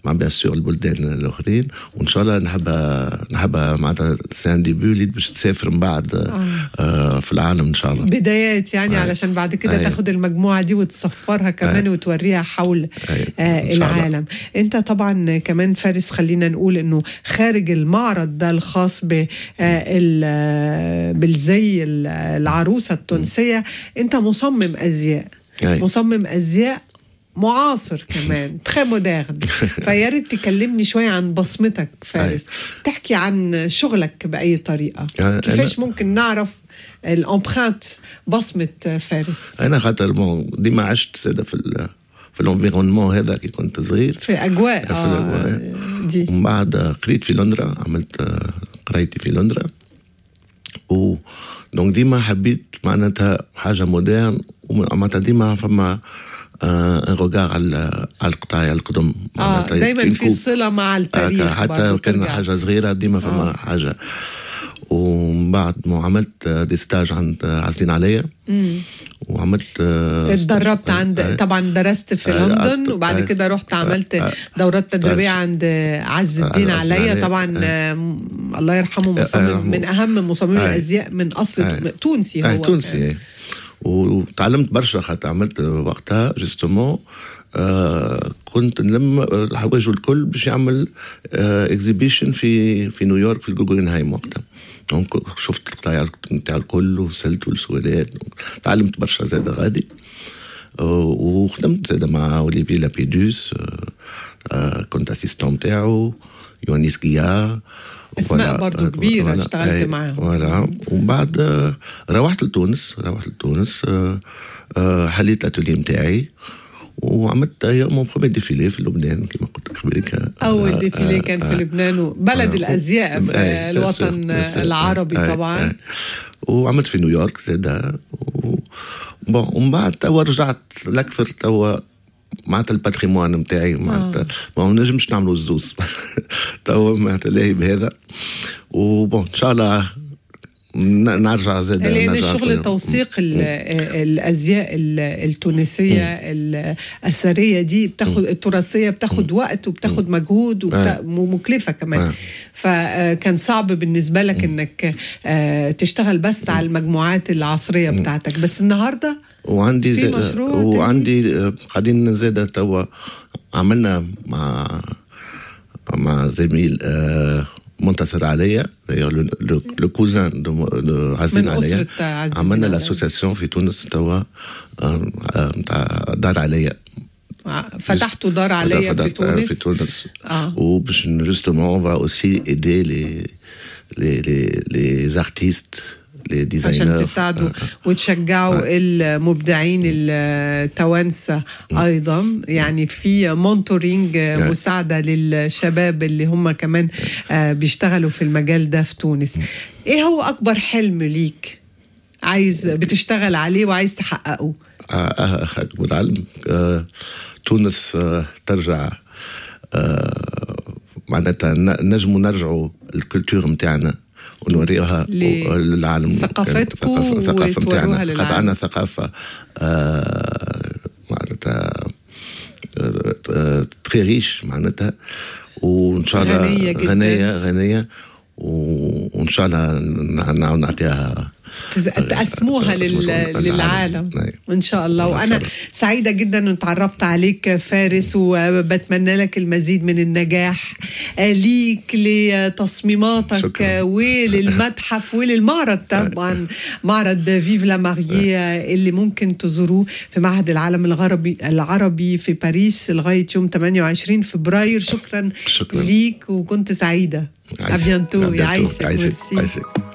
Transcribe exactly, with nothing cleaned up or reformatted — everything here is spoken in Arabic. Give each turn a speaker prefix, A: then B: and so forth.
A: مع بيان سور البلدان الاخرين، وان شاء الله نحبها نحبها معناتها سان ديبيو اللي باش تسافر من بعد آه. آه في العالم ان شاء الله،
B: بدايات يعني آه. علشان بعد كده آه. تاخد المجموعه دي وتصفرها كمان آه. وتوريها حول آه. آه العالم. انت طبعا كمان فارس خلينا نقول انه خارج المعرض ده الخاص ب بالزي العروسه التونسيه، انت مصمم ازياء آه. مصمم ازياء معاصر كمان تخي مودرن. فيا ريت تكلمني شويه عن بصمتك فارس، تحكي عن شغلك باي طريقه، كيفاش ممكن نعرف الامبرانت بصمه فارس؟
A: انا خاطر ديما عشت ساده في في الانفيرونمون هذا كي كنت صغير،
B: في اجواء
A: في الاجواء دي. ومن بعد قريت في لندن، عملت قرايتي في لندن، و دونك ديما حبيت معناتها حاجه مودرن، ومعناتها ديما فما ان روغار على على القطاع القدم،
B: اه دايما في صله مع التاريخ،
A: حتى كان حاجه صغيره ديما فما آه. حاجه. ومن بعد ما عملت دي ستاج عند عزلين عليا، وعملت
B: اتدربت عند آه. طبعا درست في آه. لندن، وبعد آه. كده رحت عملت آه. دورات تدريبيه عند عز الدين آه. عليا طبعا آه. الله يرحمه، مصمم آه. من اهم مصممي آه. الازياء من اصل آه. تونسي، هو
A: آه. تونسي. وتعلمت برشا، خاطر عملت وقتها جوستومون آه كنت نلم الحوايج الكل باش يعمل آه اكزيبيشن في في نيويورك في الجوجنهايم وقتها. دونك شفت القطاع نتاع الكل وسلت والسوالات، تعلمت برشا زاده غادي. آه وخدمت زاده مع اوليفي لابيدوس، آه آه كنت اسيستون تاعو، يونيس كيا،
B: اسماء برضو كبيرة اشتغلت معاهم.
A: ولا ومن بعد روحت لتونس روحت لتونس حليت الاتولي نتاعي، وعملت مون برومي ديفيلي في لبنان كما قلت لك قبل.
B: اول ديفيلي كان في لبنان، بلد الازياء في الوطن العربي طبعا.
A: وعملت في نيويورك زاده، بون ومن بعد توا رجعت الاكثر توا معناتها الباتريمون نتاعي، معناتها ما نجمش نعملوا الزوز توا معناتها لاهي بهذا. وبون ان شاء الله نرجع زاد،
B: لأن الشغل توثيق الأزياء التونسية الأثرية دي بتاخد التراثية بتاخد وقت وبتاخد مجهود ومكلفة كمان، فكان صعب بالنسبة لك إنك تشتغل بس على المجموعات العصرية بتاعتك. بس النهاردة
A: وعندي في مشروع وعندي قاعدين زادة توا عملنا مع مع زميل منتصر عليا لو كوزان دو عزين عليا، عملنا لاسوسياسيون في تونس توا نتاع دار عليا.
B: فتحتوا دار عليا في تونس
A: في تونس آه. وباش جوستومون اون فا اوسي ايدي لي لي لي لي ارتيست
B: عشان تساعدوا آه. وتشجعوا آه. المبدعين التوانسة آه. أيضا، يعني في مونتورينج آه. مساعدة للشباب اللي هم كمان آه بيشتغلوا في المجال ده في تونس. آه. إيه هو أكبر حلم ليك عايز بتشتغل عليه وعايز تحققه؟
A: آه أكبر حلم آه تونس آه ترجع آه معناتها نجموا نرجعوا الكولتور متاعنا ونوريها للعالم،
B: ثقافتكم
A: الثقافة متاعنا، خاطر عندنا ثقافة آه معناتها آه تري ريش معناتها، وإن شاء الله
B: غنية
A: غنية غنية، وإن شاء الله نعطيها
B: تقسموها للعالم إن شاء الله. وأنا سعيدة جدا أن تعرفت عليك فارس، وبتمنى لك المزيد من النجاح ليك لتصميماتك وللمتحف وللمعرض طبعا، معرض فيف لا ماريي اللي ممكن تزوروه في معهد العالم العربي العربي في باريس لغاية يوم ثمانية وعشرين فبراير. شكرا, شكرا. ليك وكنت سعيدة. أبيانتو. يعيشك.
A: يعيشك.